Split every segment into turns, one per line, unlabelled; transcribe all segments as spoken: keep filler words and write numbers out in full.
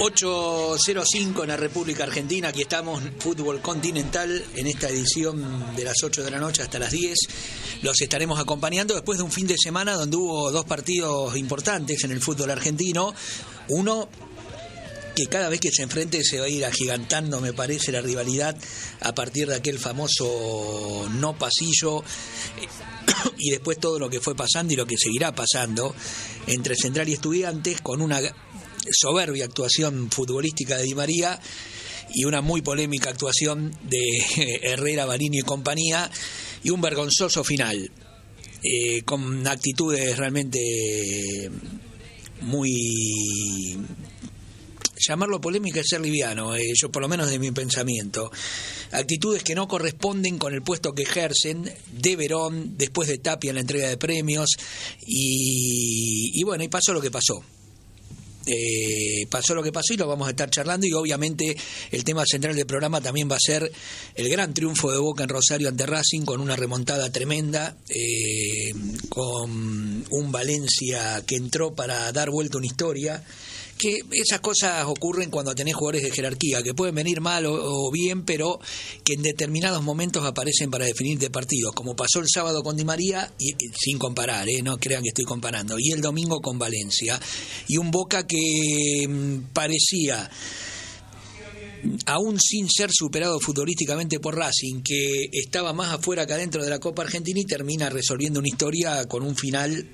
ocho cero cinco en la República Argentina. Aquí estamos, Fútbol Continental, en esta edición de las ocho de la noche hasta las diez. Los estaremos acompañando después de un fin de semana donde hubo dos partidos importantes en el fútbol argentino. Uno que cada vez que se enfrente se va a ir agigantando, me parece, la rivalidad a partir de aquel famoso no pasillo y después todo lo que fue pasando y lo que seguirá pasando entre Central y Estudiantes, con una soberbia actuación futbolística de Di María y una muy polémica actuación de Herrera, Barini y compañía, y un vergonzoso final eh, con actitudes realmente muy... Llamarlo polémica es ser liviano, eh, yo por lo menos de mi pensamiento. Actitudes que no corresponden con el puesto que ejercen de Verón, después de Tapia en la entrega de premios, y, y bueno, y pasó lo que pasó. Eh, pasó lo que pasó y lo vamos a estar charlando, y obviamente el tema central del programa también va a ser el gran triunfo de Boca en Rosario ante Racing, con una remontada tremenda, eh, con un Valencia que entró para dar vuelta a una historia. Que esas cosas ocurren cuando tenés jugadores de jerarquía, que pueden venir mal o, o bien, pero que en determinados momentos aparecen para definirte partidos, como pasó el sábado con Di María, y, y sin comparar, ¿eh? No crean que estoy comparando, y el domingo con Valencia, y un Boca que mmm, parecía, aún sin ser superado futbolísticamente por Racing, que estaba más afuera que adentro de la Copa Argentina, y termina resolviendo una historia con un final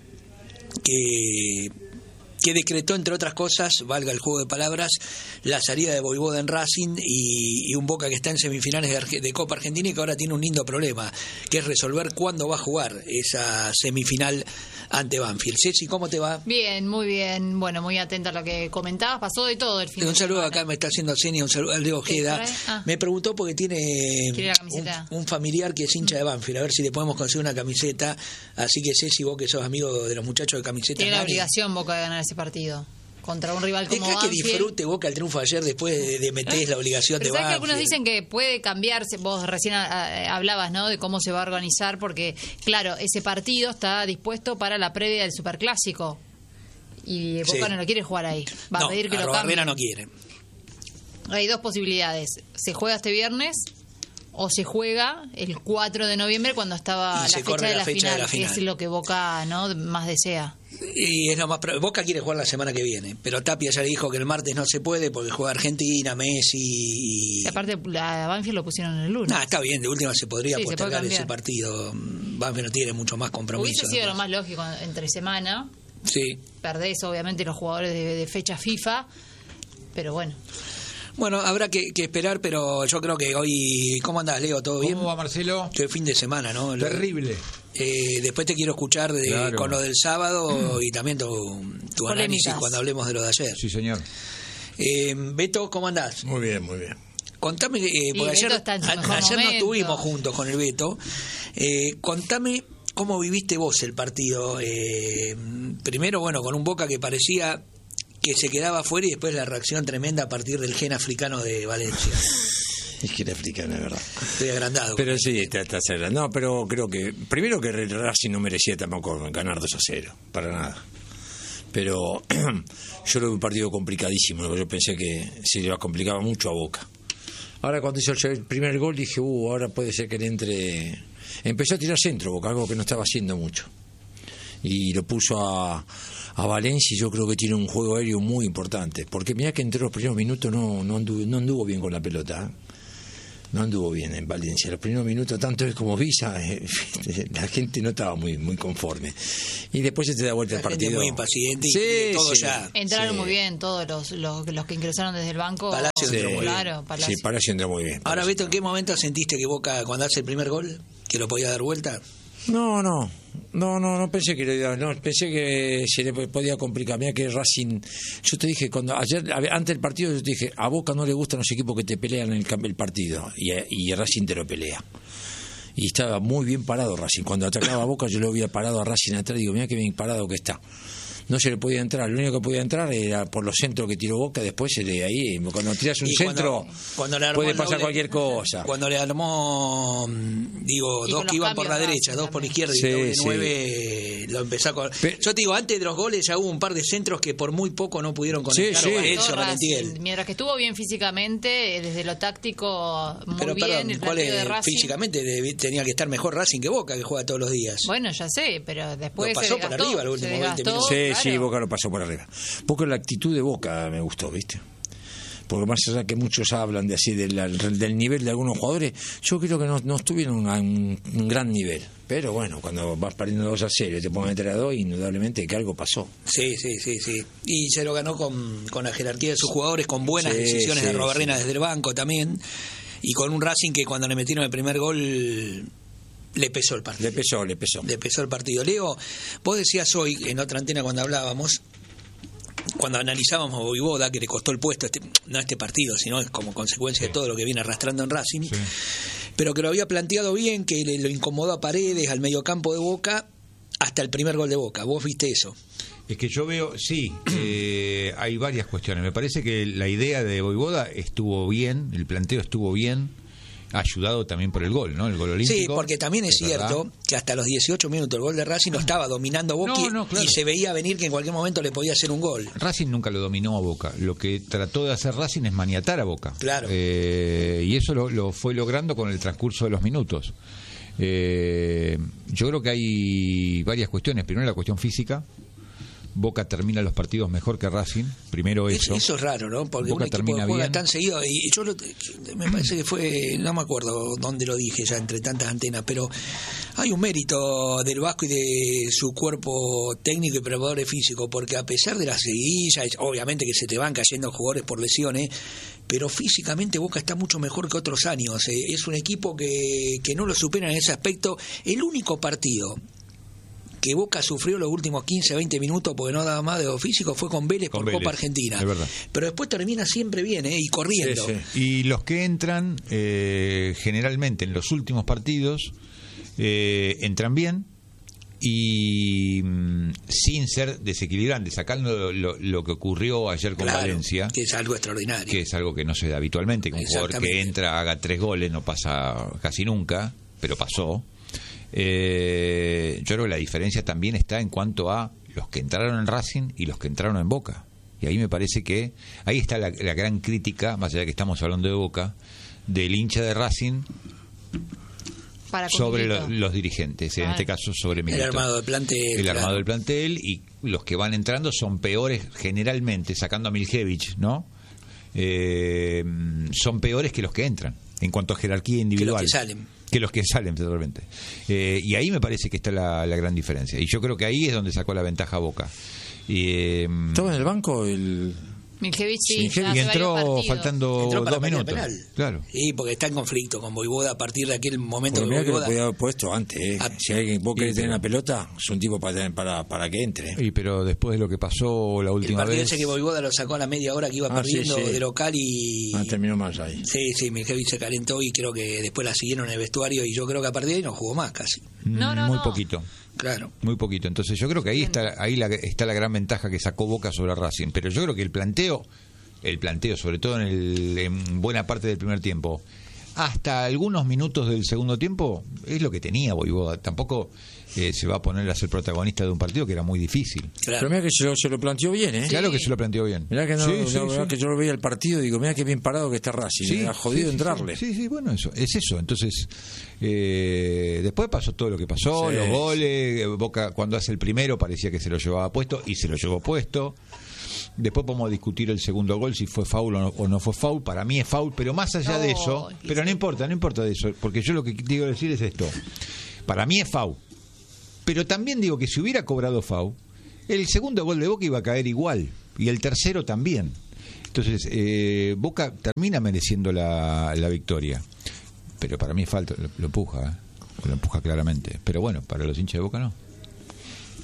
que... que decretó, entre otras cosas, valga el juego de palabras, la salida de Voivoda en Racing, y, y un Boca que está en semifinales de, de Copa Argentina, y que ahora tiene un lindo problema, que es resolver cuándo va a jugar esa semifinal ante Banfield. Ceci, ¿cómo te va?
Bien, muy bien. Bueno, muy atenta a lo que comentabas. Pasó de todo el fin
un
de
saludo
semana.
Acá me está haciendo Senia, un saludo al Leo Ojeda. Ah. Me preguntó porque tiene un, un familiar que es hincha de Banfield, a ver si le podemos conseguir una camiseta. Así que Ceci, vos que sos amigo de los muchachos de camiseta,
tiene la
Nani,
obligación Boca de ganar ese partido contra un rival como
Banfield.
Banfield.
Que disfrute Boca el triunfo ayer, después de, de meter la obligación
Pero
de
Banfield. Que
Banfield.
algunos dicen que puede cambiarse. Vos recién a, a, hablabas, ¿no?, de cómo se va a organizar, porque claro, ese partido está dispuesto para la previa del Superclásico y Boca sí. no lo quiere jugar ahí. Va
no,
a pedir que lo
cambie.
cambie.
no quiere.
Hay dos posibilidades: se juega este viernes o se juega el cuatro de noviembre, cuando estaba la fecha, de la, la fecha final, de la final, que es lo que Boca, ¿no?, más desea.
Y es lo más, Boca quiere jugar la semana que viene, pero Tapia ya le dijo que el martes no se puede porque juega Argentina, Messi y...
y aparte a Banfield lo pusieron el lunes.
Nah, está bien, de última se podría sí, postergar
se
ese partido. Banfield no tiene mucho más compromiso.
Hubiese sido lo más lógico entre semana.
Sí.
Perdés obviamente los jugadores de, de fecha FIFA, pero bueno.
Bueno, habrá que, que esperar, pero yo creo que hoy... ¿Cómo andás, Leo? ¿Todo bien?
¿Cómo va, Marcelo?
Yo el fin de semana, ¿no?
Terrible.
Eh, después te quiero escuchar de, claro. con lo del sábado mm. y también tu, tu análisis cuando hablemos de lo de ayer.
Sí, señor.
Eh, Beto, ¿cómo andás?
Muy bien, muy bien.
Contame, eh, porque ayer, a, ayer no estuvimos juntos con el Beto. Eh, contame cómo viviste vos el partido. Eh, primero, bueno, con un Boca que parecía que se quedaba fuera, y después la reacción tremenda a partir del gen africano de Valencia.
Es que era africano, es verdad.
Estoy agrandado.
Pero sí, está, está agrandado. No, pero creo que... Primero que Racing no merecía tampoco ganar dos a cero. Para nada. Pero yo lo vi un partido complicadísimo. Yo pensé que se le complicaba mucho a Boca. Ahora cuando hizo el primer gol dije, uh, ahora puede ser que le entre... Empezó a tirar centro Boca, algo que no estaba haciendo mucho. Y lo puso a... a Valencia, y yo creo que tiene un juego aéreo muy importante. Porque mirá que entre los primeros minutos no, no, anduvo, no anduvo bien con la pelota, ¿eh? No anduvo bien en Valencia. Los primeros minutos, tanto él como Visa, eh, la gente no estaba muy muy conforme. Y después se te da vuelta
la
el partido.
Gente muy impaciente
sí,
y todo
sí.
ya.
Entraron
sí.
muy bien todos los, los los que ingresaron desde el banco.
Palacio
sí.
entró muy
claro,
bien.
Palacio.
Sí, Palacio entró muy bien.
Ahora, Beto, ¿en qué momento sentiste que Boca, cuando hace el primer gol, que lo podía dar vuelta?
No, no, no, no, no pensé que le, no, pensé que se le podía complicar. Mira que Racing, yo te dije, cuando ayer, antes del partido, yo te dije, a Boca no le gustan los equipos que te pelean el, el partido, y, y Racing te lo pelea. Y estaba muy bien parado Racing. Cuando atacaba a Boca, yo lo había parado a Racing atrás, digo, mira que bien parado que está. no se le podía entrar. Lo único que podía entrar era por los centros que tiró Boca. Después de ahí, cuando tiras un
y
centro,
cuando, cuando puede pasar
doble, cualquier cosa.
Cuando le armó, digo, dos que iban por la derecha, dos por la izquierda y sí, doble sí. nueve, lo empezó a con... Pero, yo te digo, antes de los goles ya hubo un par de centros que por muy poco no pudieron conectar.
Sí, sí.
Eso, Racing,
mientras que estuvo bien físicamente, desde lo táctico, muy
pero,
bien.
Perdón,
el
¿cuál es,
de Racing.
Físicamente tenía que estar mejor Racing que Boca, que juega todos los días.
Bueno, ya sé, pero después
lo pasó
se desgastó,
por arriba los últimos veinte minutos.
Sí,
claro.
sí, Boca lo pasó por arriba. Boca, la actitud de Boca me gustó, ¿viste? Porque más allá que muchos hablan de así del, del nivel de algunos jugadores, yo creo que no, no estuvieron a un, un gran nivel. Pero bueno, cuando vas perdiendo dos a cero y te ponen tres a dos, indudablemente que algo pasó.
Sí, sí, sí, sí. Y se lo ganó con, con la jerarquía de sus jugadores, con buenas sí, decisiones sí, de Robarrena sí. desde el banco también. Y con un Racing que cuando le metieron el primer gol le pesó el partido.
Le pesó, le pesó.
Le pesó el partido. Leo, vos decías hoy en otra antena cuando hablábamos, cuando analizábamos a Voivoda, que le costó el puesto, este, no este partido, sino como consecuencia sí. de todo lo que viene arrastrando en Racing, sí. pero que lo había planteado bien, que le, lo incomodó a Paredes, al mediocampo de Boca, hasta el primer gol de Boca. ¿Vos viste eso?
Es que yo veo, sí, eh, hay varias cuestiones. Me parece que la idea de Voivoda estuvo bien, el planteo estuvo bien, ayudado también por el gol, ¿no? El gol olímpico.
Sí, porque también es, es cierto verdad. que hasta los dieciocho minutos el gol de Racing lo estaba dominando Boca no, no, claro. y se veía venir que en cualquier momento le podía hacer un gol.
Racing nunca lo dominó a Boca. Lo que trató de hacer Racing es maniatar a Boca.
Claro.
Eh, y eso lo, lo fue logrando con el transcurso de los minutos. Eh, yo creo que hay varias cuestiones. Primero la cuestión física. Boca termina los partidos mejor que Racing, primero eso.
Eso es raro, ¿no? Porque
Boca
un equipo
termina
que juega
bien.
tan seguido, y yo lo, me parece que fue, no me acuerdo dónde lo dije ya entre tantas antenas, pero hay un mérito del Vasco y de su cuerpo técnico y preparadores físicos, porque a pesar de las seguidillas, obviamente que se te van cayendo jugadores por lesiones, pero físicamente Boca está mucho mejor que otros años. Es un equipo que, que no lo supera en ese aspecto. El único partido que Boca sufrió los últimos quince, veinte minutos porque no daba más de lo físico fue con Vélez con por Vélez, Copa Argentina. Pero después termina siempre bien, ¿eh? Y corriendo.
Sí, sí. Y los que entran, eh, generalmente en los últimos partidos, eh, entran bien y mmm, sin ser desequilibrantes, sacando lo, lo, lo que ocurrió ayer con
claro,
Valencia.
Que es algo extraordinario.
Que es algo que no se da habitualmente, que un jugador que entra, haga tres goles, no pasa casi nunca, pero pasó. Eh, yo creo que la diferencia también está en cuanto a los que entraron en Racing y los que entraron en Boca, y ahí me parece que ahí está la, la gran crítica, más allá de que estamos hablando de Boca, del hincha de Racing
Para
sobre lo, los dirigentes, claro. En este caso sobre Milito.
El armado del plantel.
El
claro.
armado del plantel, y los que van entrando son peores generalmente, sacando a Miljevich, ¿no? Eh, son peores que los que entran en cuanto a jerarquía individual.
Que los que salen.
que los que salen totalmente. Eh, y ahí me parece que está la, la gran diferencia. Y yo creo que ahí es donde sacó la ventaja Boca. Y, eh,
¿Estaba en el banco el...?
Miljevich sí,
sí, y entró faltando
entró para
dos minutos.
Penal.
Claro.
Sí, porque está en conflicto con Voivoda a partir de aquel momento.
Porque
que
Voivoda... que lo podía haber
a...
puesto antes. ¿eh? A... Si alguien vos querés tener una pelota, es un tipo para, para, para que entre.
Y pero después de lo que pasó la última
el partido
vez.
Ese que Voivoda lo sacó a la media hora que iba ah, perdiendo sí, sí. de local y.
Ah, terminó más ahí.
Sí, sí, Miljevich se calentó y creo que después la siguieron en el vestuario y yo creo que a partir de ahí no jugó más casi.
No, no,
Muy
no.
poquito.
Claro.
Muy poquito. Entonces yo creo que ahí está, ahí la, está la gran ventaja que sacó Boca sobre Racing. Pero yo creo que el planteo. El planteo, sobre todo en, el, en buena parte del primer tiempo, hasta algunos minutos del segundo tiempo, es lo que tenía Voivoda. Tampoco eh, se va a poner a ser protagonista de un partido que era muy difícil.
Claro. Pero mira que se lo, se lo planteó bien, ¿eh?
Sí. Claro que se lo planteó bien.
Mirá que, no,
sí,
no,
sí,
no,
sí.
que yo lo veía el partido y digo, mira qué bien parado que está Racing.
Sí,
me ha jodido
sí,
entrarle.
Sí, sí, bueno, eso es eso. Entonces, eh, después pasó todo lo que pasó, sí, los goles. Boca, cuando hace el primero, parecía que se lo llevaba puesto y se lo llevó puesto. Después podemos discutir el segundo gol, si fue foul o no, o no fue foul. Para mí es foul, pero más allá oh, de eso, pero no importa, no importa de eso, porque yo lo que digo decir es esto. Para mí es foul. Pero también digo que si hubiera cobrado foul, el segundo gol de Boca iba a caer igual, y el tercero también. Entonces, eh, Boca termina mereciendo la, la victoria. Pero para mí es falta, lo, lo empuja, ¿eh? Lo empuja claramente. Pero bueno, para los hinchas de Boca no.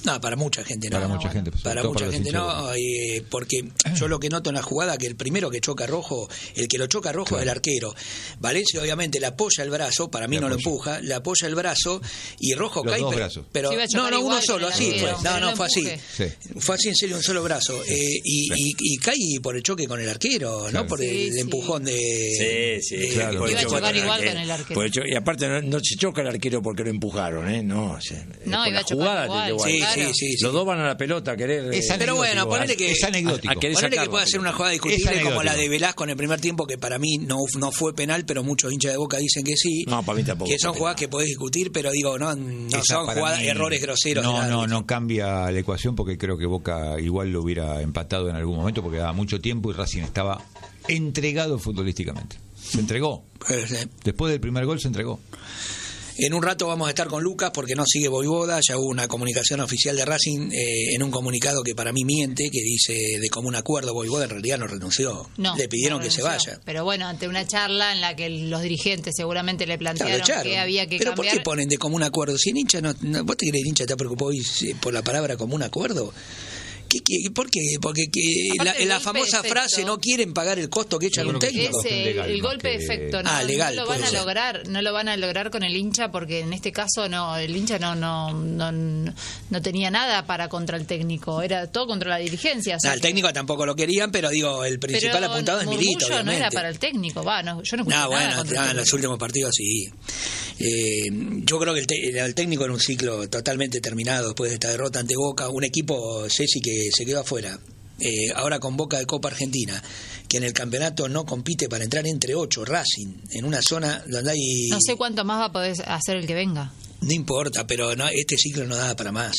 No, para mucha gente no.
Para mucha gente, pues,
para mucha para gente no, eh, porque yo lo que noto en la jugada que el primero que choca Rojo, el que lo choca Rojo claro. es el arquero. Valencia obviamente le apoya el brazo, para mí le no apoya. lo empuja, le apoya el brazo y Rojo
Los
cae.
Dos
pero,
brazos.
pero no, no, uno solo, así fue. No, no, fue así.
Sí.
Fue así en serio, un solo brazo. Eh, y, y, y cae por el choque con el arquero, claro. no por el, sí, el sí. empujón de.
Sí, sí,
de,
claro.
Iba a chocar igual
arquero.
con el arquero.
Cho- y aparte no, no se choca el arquero porque lo empujaron, ¿eh? No, o sea,
no iba a chocar igual.
Sí,
claro.
sí, sí, sí.
Los dos van a la pelota a querer.
Es pero bueno, ponele que.
Es anecdótico.
A, a ponele que pueda ser una jugada discutible como la de Velasco en el primer tiempo, que para mí no, no fue penal, pero muchos hinchas de Boca dicen que sí.
No, para mí tampoco.
Que son jugadas que podés discutir, pero digo, no, no son jugadas, mí, errores groseros.
No, no, no cambia la ecuación porque creo que Boca igual lo hubiera empatado en algún momento porque daba mucho tiempo y Racing estaba entregado futbolísticamente. Se entregó.
Pues, eh.
Después del primer gol se entregó.
En un rato vamos a estar con Lucas porque no sigue Voivoda, ya hubo una comunicación oficial de Racing eh, en un comunicado que para mí miente, que dice de común acuerdo, Voivoda en realidad no renunció,
no,
le pidieron
no
que se vaya.
Pero bueno, ante una charla en la que los dirigentes seguramente le plantearon
claro,
que había que
pero
cambiar.
¿por qué ponen de común acuerdo? Si el hincha no, no ¿vos te crees que el hincha está preocupado hoy por la palabra común acuerdo? ¿Qué, qué, ¿Por qué? Porque que la, la famosa frase no quieren pagar el costo que echa un técnico.
Es el, el golpe de efecto, no,
ah, legal,
no lo van a
ser.
lograr, no lo van a lograr con el hincha porque en este caso no, el hincha no no no, no tenía nada para contra el técnico, era todo contra la dirigencia. O sea,
no, el técnico tampoco lo querían, pero digo, el principal
pero
apuntado es Milito, obviamente.
No era para el técnico, va, no, yo no escuché
no,
nada
bueno, no, en los últimos partidos sí. Eh, yo creo que el, te, el técnico era un ciclo totalmente terminado después de esta derrota ante Boca, un equipo, Ceci, que se quedó afuera. Eh, ahora con Boca de Copa Argentina, que en el campeonato no compite para entrar entre ocho, Racing, en una zona donde hay...
No sé cuánto más va a poder hacer el que venga.
No importa, pero no, este ciclo no da para más.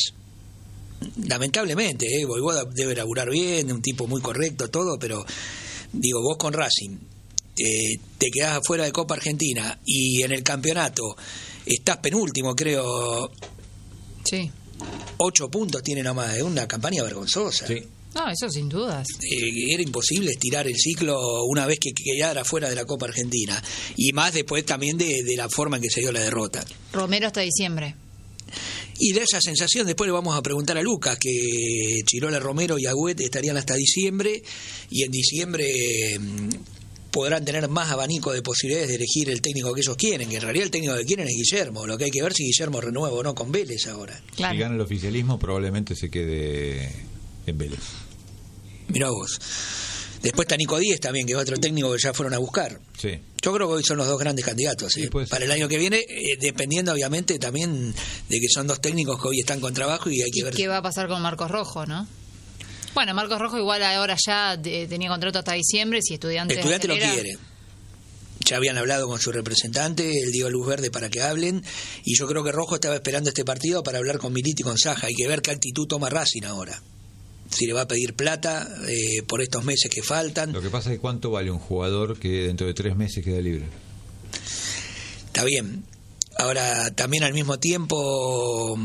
Lamentablemente, eh, Voivoda debe laburar bien, un tipo muy correcto, todo, pero digo, vos con Racing eh, te quedás afuera de Copa Argentina y en el campeonato estás penúltimo, creo.
Sí.
Ocho puntos tiene nomás, es una campaña vergonzosa.
Sí.
No, eso sin dudas.
Eh, era imposible estirar el ciclo una vez que quedara fuera de la Copa Argentina. Y más después también de, de la forma en que se dio la derrota.
Romero hasta diciembre.
Y de esa sensación después le vamos a preguntar a Lucas, que Chirola, Romero y Agüet estarían hasta diciembre. Y en diciembre mmm, podrán tener más abanico de posibilidades de elegir el técnico que ellos quieren. Que en realidad el técnico que quieren es Guillermo. Lo que hay que ver si Guillermo renueva o no con Vélez ahora.
Claro.
Si gana el oficialismo probablemente se quede en Vélez.
Mirá vos. Después está Nico Díez también, que es otro técnico que ya fueron a buscar.
Sí.
Yo creo que hoy son los dos grandes candidatos ¿eh?
Sí, pues,
para el año que viene, eh, dependiendo obviamente también de que son dos técnicos que hoy están con trabajo y hay que
¿Y
ver
qué va a pasar con Marcos Rojo, ¿no? Bueno, Marcos Rojo igual ahora ya de, tenía contrato hasta diciembre, si Estudiantes...
Estudiante
acelera...
lo quiere. Ya habían hablado con su representante, él dio luz verde para que hablen, y yo creo que Rojo estaba esperando este partido para hablar con Milito y con Saja. Hay que ver qué actitud toma Racing ahora. Si le va a pedir plata eh, por estos meses que faltan.
Lo que pasa es que cuánto vale un jugador que dentro de tres meses queda libre.
Está bien. Ahora, también al mismo tiempo,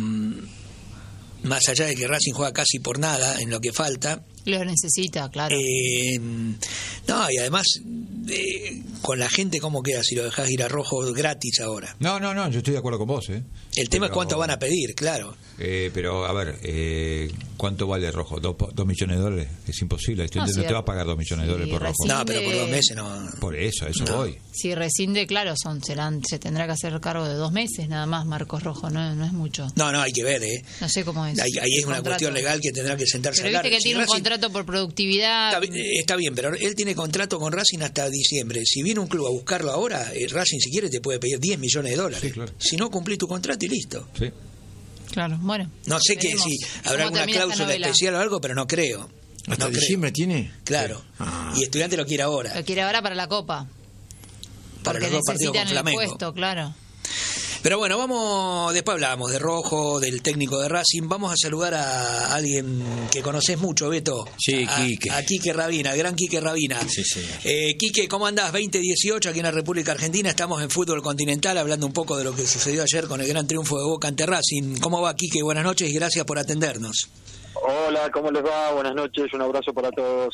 más allá de que Racing juega casi por nada en lo que falta,
lo necesita, claro.
Eh, no, y además, eh, con la gente, ¿cómo queda si lo dejás ir a Rojo gratis ahora?
No, no, no, yo estoy de acuerdo con vos, ¿eh?
El tema
pero,
es cuánto van a pedir, claro.
Eh, pero, a ver, eh, ¿cuánto vale Rojo? ¿Dos, dos millones de dólares? Es imposible. Esto
no,
no
si
te va a pagar dos millones de dólares por Rojo.
No, pero por dos meses no.
Por eso, eso
no.
voy.
Si rescinde, claro, son serán, se tendrá que hacer cargo de dos meses nada más, Marcos Rojo, no, no es mucho.
No, no, hay que ver, ¿eh?
No sé cómo es.
Ahí, ahí es una contrato. Cuestión legal que tendrá que sentarse
pero
a hablar.
Viste que
si
tiene
Racing,
un contrato por productividad.
Está, está bien, pero él tiene contrato con Racing hasta diciembre. Si viene un club a buscarlo ahora, eh, Racing, si quiere, te puede pedir diez millones de dólares.
Sí, claro.
Si no cumplís tu contrato y listo.
Sí.
Claro, bueno.
No sé que si habrá alguna cláusula especial o algo, pero no creo.
¿Hasta
no
diciembre
creo.
tiene?
Claro.
Sí. Ah.
Y Estudiante lo quiere ahora.
Lo quiere ahora para la Copa.
Para
porque
los dos partidos con
necesitan el
Flamengo.
puesto, claro.
Pero bueno, vamos, después hablamos de Rojo, del técnico de Racing. Vamos a saludar a alguien que conoces mucho, Beto.
Sí,
a,
Quique.
A Quique Rabina, el gran Quique Rabina.
Sí, sí.
Eh, Quique, ¿cómo andás? veinte dieciocho aquí en la República Argentina. Estamos en Fútbol Continental hablando un poco de lo que sucedió ayer con el gran triunfo de Boca ante Racing. ¿Cómo va, Quique? Buenas noches y gracias por atendernos.
Hola, ¿cómo les va? Buenas noches, un abrazo para todos.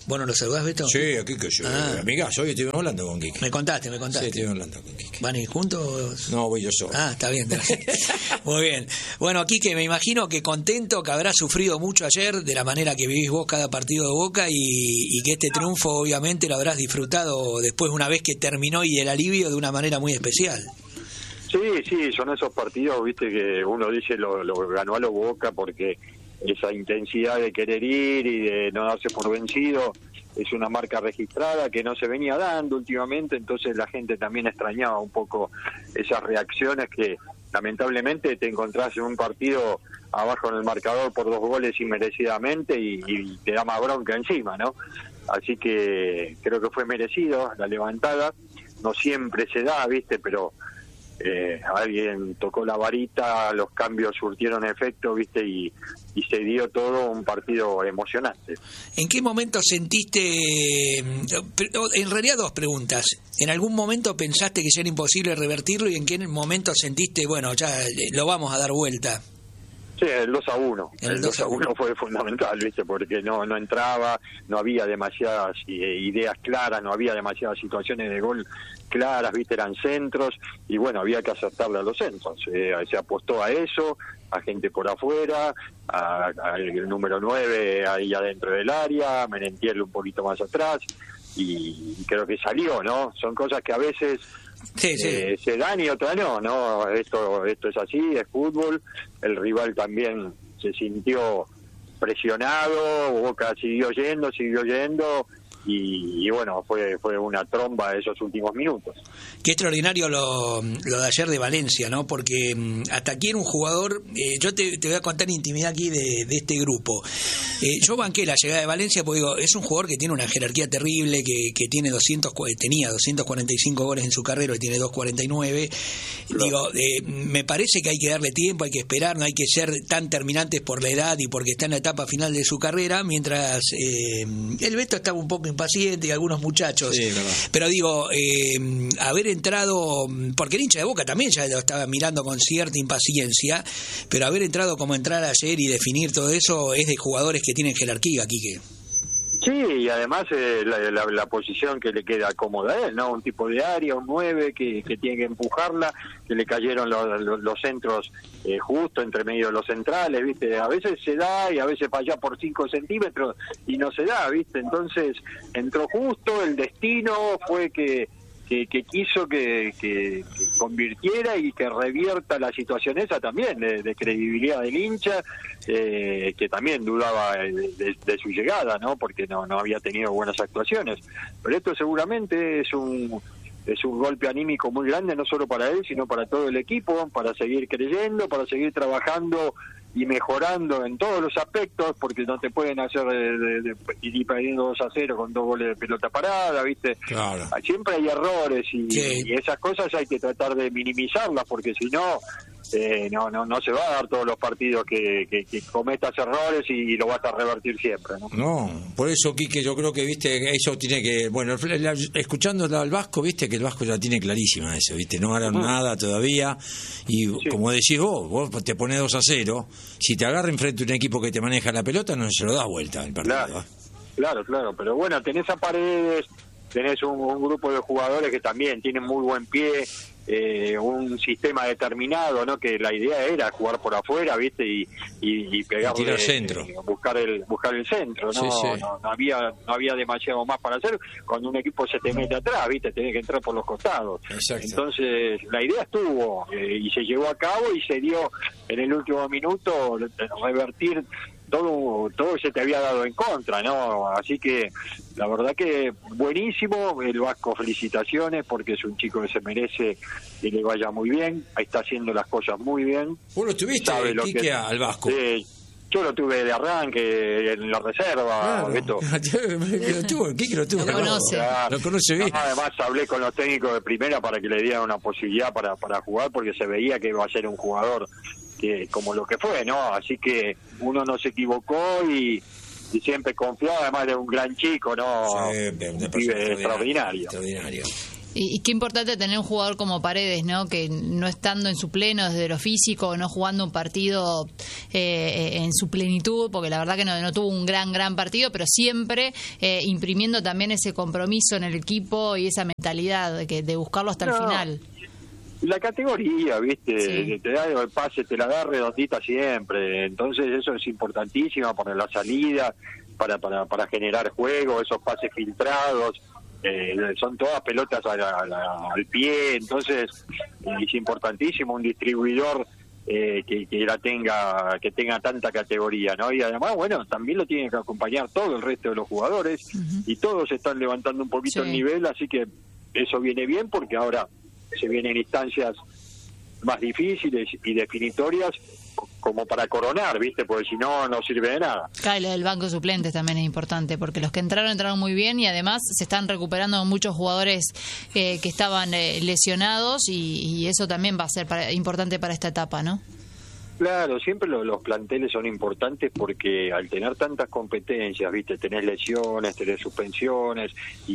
¿Vos no lo saludás, Beto?
Sí, aquí que yo, ah. amigazo, hoy estuvimos hablando con Quique.
Me contaste, me contaste.
Sí, estuvimos hablando con Quique.
¿Van a ir juntos?
No, voy yo solo.
Ah, está bien. Muy bien. Bueno, Quique, me imagino que contento, que habrás sufrido mucho ayer de la manera que vivís vos cada partido de Boca y, y que este triunfo obviamente lo habrás disfrutado después una vez que terminó y el alivio de una manera muy especial.
Sí, sí, son esos partidos, viste, que uno dice lo, lo ganó a lo Boca porque esa intensidad de querer ir y de no darse por vencido es una marca registrada que no se venía dando últimamente, entonces la gente también extrañaba un poco esas reacciones que lamentablemente te encontrás en un partido abajo en el marcador por dos goles inmerecidamente y, y te da más bronca encima, ¿no? Así que creo que fue merecido la levantada, no siempre se da, viste, pero eh, alguien tocó la varita, los cambios surtieron efecto, viste, y, y se dio todo un partido emocionante.
¿En qué momento sentiste, en realidad dos preguntas, en algún momento pensaste que ya era imposible revertirlo y en qué momento sentiste, bueno, ya lo vamos a dar vuelta?
Sí, el dos a uno. El, el dos a uno fue fundamental, ¿viste? Porque no no entraba, no había demasiadas eh, ideas claras, no había demasiadas situaciones de gol claras, ¿viste? Eran centros y bueno, había que acertarle a los centros. Eh, se apostó a eso, a gente por afuera, al número nueve ahí adentro del área, Merentiel un poquito más atrás y, y creo que salió, ¿no? Son cosas que a veces... Sí, sí. Eh, se dan y otras no, no, esto esto es así, es fútbol, el rival también se sintió presionado, Boca siguió yendo, siguió yendo y, y bueno, fue fue una tromba esos últimos minutos.
Qué extraordinario lo, lo de ayer de Valencia, ¿no? Porque hasta aquí era un jugador, eh, yo te, te voy a contar intimidad aquí de, de este grupo. Eh, yo banqué la llegada de Valencia porque digo, es un jugador que tiene una jerarquía terrible, que, que tiene doscientos, tenía doscientos cuarenta y cinco goles en su carrera y tiene doscientos cuarenta y nueve. Claro. Digo, eh, me parece que hay que darle tiempo, hay que esperar, no hay que ser tan terminantes por la edad y porque está en la etapa final de su carrera, mientras eh, el Beto estaba un poco impaciente y algunos muchachos. Sí, pero digo, eh, haber entrado, porque el hincha de Boca también ya lo estaba mirando con cierta impaciencia, pero haber entrado como entrar ayer y definir todo eso es de jugadores que tienen jerarquía, Quique.
Sí, y además eh, la, la, la posición que le queda cómoda a él, ¿no? Un tipo de área, un nueve que, que tiene que empujarla, que le cayeron los, los, los centros eh, justo entre medio de los centrales, ¿viste? A veces se da y a veces falla por cinco centímetros y no se da, ¿viste? Entonces entró justo, el destino fue que... Que, que quiso que, que, que convirtiera y que revierta la situación esa también de, de credibilidad del hincha, eh, que también dudaba de, de, de su llegada, ¿no? Porque no no había tenido buenas actuaciones. Pero esto seguramente es un es un golpe anímico muy grande, no solo para él, sino para todo el equipo, para seguir creyendo, para seguir trabajando y mejorando en todos los aspectos, porque no te pueden hacer de, de, de, ir perdiendo dos a cero con dos goles de pelota parada, ¿viste? Claro. Siempre hay errores y, sí. y esas cosas hay que tratar de minimizarlas, porque si no, eh, no no no se va a dar todos los partidos que, que, que cometas errores y, y lo vas a revertir siempre, ¿no?
No, por eso, Quique, yo creo que, viste, eso tiene que... Bueno, escuchando al Vasco, viste que el Vasco ya tiene clarísima eso, viste, no harán uh-huh. nada todavía y sí. como decís vos, vos te pones dos a cero, si te agarra enfrente un equipo que te maneja la pelota, no se lo da vuelta el partido.
Claro, claro, claro, pero bueno, tenés a Paredes, tenés un, un grupo de jugadores que también tienen muy buen pie, eh, un sistema determinado, ¿no? Que la idea era jugar por afuera, ¿viste? Y, y, y pegarle,
y tirar centro.
Eh, buscar el buscar el centro, ¿no? Sí, sí. No, no había no había demasiado más para hacer. Cuando un equipo se te mete atrás, ¿viste? Tenés que entrar por los costados. Exacto. Entonces, la idea estuvo eh, y se llevó a cabo y se dio en el último minuto revertir todo todo se te había dado en contra, ¿no? Así que la verdad que buenísimo, el Vasco, felicitaciones, porque es un chico que se merece que le vaya muy bien, ahí está haciendo las cosas muy bien.
¿Vos lo tuviste, Quique, que, al Vasco?
Sí, yo lo tuve de arranque en la reserva,
ah,
Beto.
lo tuvo, Quique lo tuvo.
Lo conoce.
Claro.
Lo conoce bien.
Además hablé con los técnicos de primera para que le dieran una posibilidad para, para jugar, porque se veía que iba a ser un jugador que como lo que fue, ¿no? Así que uno no se equivocó y, y siempre confiaba, además de un gran chico, ¿no?
Sí, de, de
un pibe extraordinario.
extraordinario.
Y, y qué importante tener un jugador como Paredes, ¿no? Que no estando en su pleno desde lo físico, no jugando un partido eh, en su plenitud, porque la verdad que no, no tuvo un gran, gran partido, pero siempre eh, imprimiendo también ese compromiso en el equipo y esa mentalidad de, que, de buscarlo hasta no. el final.
La categoría, ¿viste?
Sí.
Te da el pase, te la da redondita siempre. Entonces eso es importantísimo para la salida, para para para generar juego, esos pases filtrados. Eh, son todas pelotas a la, a la, al pie. Entonces es importantísimo un distribuidor eh, que, que la tenga que tenga tanta categoría, ¿no? Y además, bueno, también lo tiene que acompañar todo el resto de los jugadores. Uh-huh. Y todos están levantando un poquito sí. el nivel, así que eso viene bien porque ahora se vienen instancias más difíciles y definitorias como para coronar, ¿viste? Porque si no, no sirve de nada.
Claro, lo del banco de suplentes también es importante, porque los que entraron, entraron muy bien y además se están recuperando muchos jugadores eh, que estaban eh, lesionados y, y eso también va a ser para, importante para esta etapa, ¿no?
Claro, siempre lo, los planteles son importantes porque al tener tantas competencias, viste, tenés lesiones, tenés suspensiones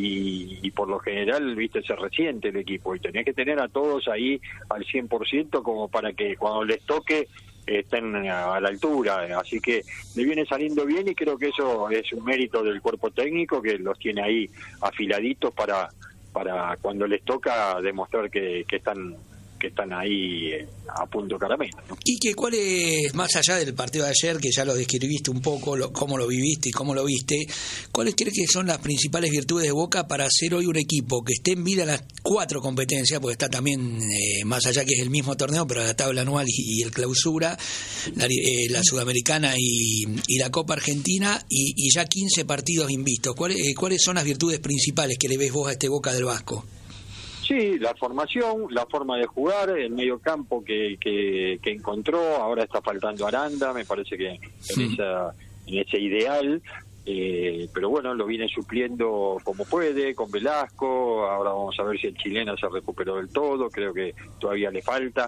y, y por lo general, viste, se resiente el equipo y tenés que tener a todos ahí al cien por ciento como para que cuando les toque estén a la altura, así que le viene saliendo bien y creo que eso es un mérito del cuerpo técnico que los tiene ahí afiladitos para para cuando les toca demostrar que, que están que están ahí eh, a punto caramelo, ¿no?
Y que cuál es, más allá del partido de ayer, que ya lo describiste un poco, lo, cómo lo viviste y cómo lo viste, ¿cuáles crees que son las principales virtudes de Boca para ser hoy un equipo que esté en vida en las cuatro competencias, porque está también, eh, más allá que es el mismo torneo, pero la tabla anual y, y el clausura, la, eh, la Sudamericana y, y la Copa Argentina, y, y ya quince partidos invistos? ¿Cuáles, eh, ¿Cuáles son las virtudes principales que le ves vos a este Boca del Vasco?
Sí, la formación, la forma de jugar, el medio campo que, que, que encontró, ahora está faltando Aranda, me parece que en, mm. esa, en ese ideal, eh, pero bueno, lo viene supliendo como puede, con Velasco, ahora vamos a ver si el chileno se recuperó del todo, creo que todavía le falta,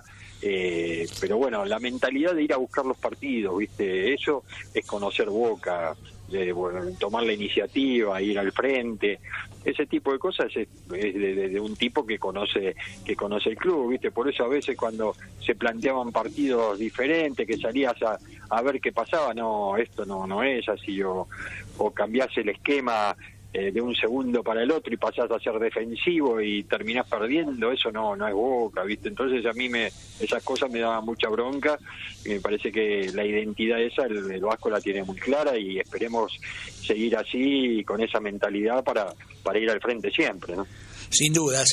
eh, pero bueno, la mentalidad de ir a buscar los partidos, ¿viste? Eso es conocer Boca, de, bueno, tomar la iniciativa, ir al frente, ese tipo de cosas es, es de, de, de un tipo que conoce que conoce el club, ¿viste? Por eso a veces cuando se planteaban partidos diferentes, que salías a, a ver qué pasaba, no, esto no no es así, o, o cambiás el esquema eh, de un segundo para el otro y pasás a ser defensivo y terminás perdiendo, eso no no es Boca, ¿viste? Entonces a mí me esas cosas me daban mucha bronca y me parece que la identidad esa el, el Vasco la tiene muy clara y esperemos seguir así con esa mentalidad para para ir al frente siempre, ¿no?
Sin dudas.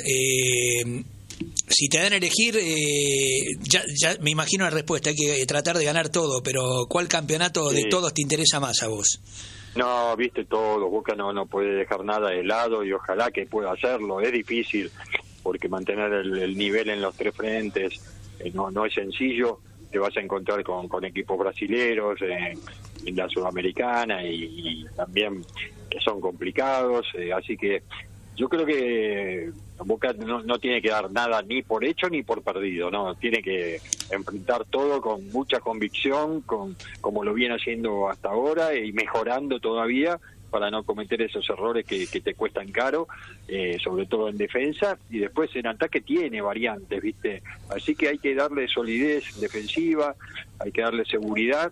Eh, si te dan a elegir, eh, ya, ya me imagino la respuesta, hay que tratar de ganar todo, pero ¿cuál campeonato sí. de todos te interesa más a vos?
No, viste todo, Boca no, no puede dejar nada de lado y ojalá que pueda hacerlo, es difícil porque mantener el, el nivel en los tres frentes eh, no, no es sencillo, te vas a encontrar con, con equipos brasileros eh, en la Sudamericana y, y también que son complicados, eh, así que yo creo que Boca no, no tiene que dar nada ni por hecho ni por perdido, no, tiene que enfrentar todo con mucha convicción, con como lo viene haciendo hasta ahora y mejorando todavía para no cometer esos errores que, que te cuestan caro, eh, sobre todo en defensa, y después en ataque tiene variantes, ¿viste? Así que hay que darle solidez defensiva, hay que darle seguridad.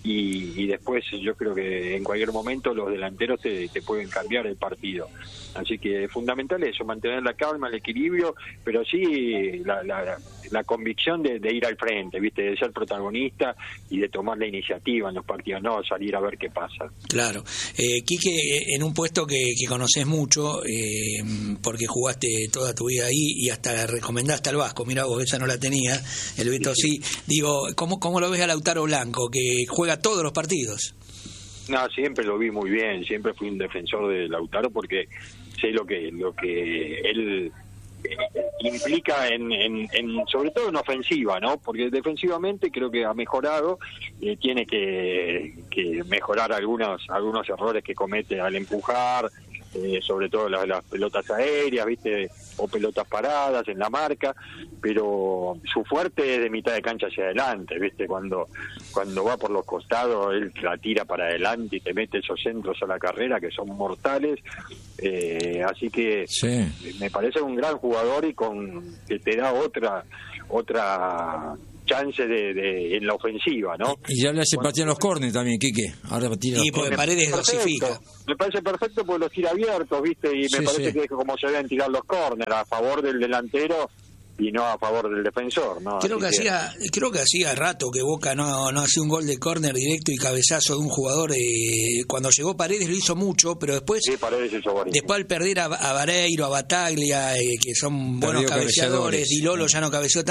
Y, y después yo creo que en cualquier momento los delanteros te, te pueden cambiar el partido, así que es fundamental eso, mantener la calma, el equilibrio, pero sí la, la, la convicción de, de ir al frente, viste, de ser protagonista y de tomar la iniciativa en los partidos, no salir a ver qué pasa.
Claro, eh, Quique, en un puesto que, que conoces mucho, eh, porque jugaste toda tu vida ahí y hasta recomendaste al Vasco, mira vos, esa no la tenía, el Beto sí, sí. Digo, ¿cómo, ¿cómo lo ves a Lautaro Blanco, que juega todos los partidos?
No, siempre lo vi muy bien, siempre fui un defensor de Lautaro porque sé lo que lo que él eh, implica en, en, en sobre todo en ofensiva, ¿no? Porque defensivamente creo que ha mejorado, eh, tiene que, que mejorar algunos algunos errores que comete al empujar, eh, sobre todo las, las pelotas aéreas, viste, o pelotas paradas en la marca, pero su fuerte es de mitad de cancha hacia adelante, viste, cuando cuando va por los costados él la tira para adelante y te mete esos centros a la carrera que son mortales, eh, así que
sí.
me parece un gran jugador y con que te da otra otra chance de, de en la ofensiva, ¿no?
Y ya le hace patear los córneres también, Quique. Ahora tira
Y
los
porque
córneres.
Paredes dosifica.
Me parece perfecto porque los tira abiertos, ¿viste? Y me
Sí,
parece
sí.
que es como se deben tirar los córneres, a favor del delantero y no a favor del defensor, ¿no?
Creo que
Así
hacía creo que hacía rato que Boca no, no hacía un gol de córner directo y cabezazo de un jugador. Eh, cuando llegó Paredes lo hizo mucho, pero después
Sí, Paredes hizo buenísimo.
después al perder a, a Vareiro, a Bataglia, eh, que son buenos
Perdió
cabeceadores,
cabeceadores.
Di Lolo ya no cabeceó